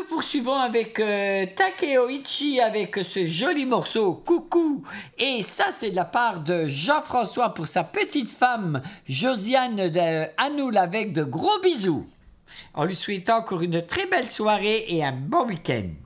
nous poursuivons avec Takeo Ichi avec ce joli morceau Coucou. Et ça, c'est de la part de Jean-François pour sa petite femme Josiane de Hanoul avec de gros bisous. On lui souhaite encore une très belle soirée et un bon week-end.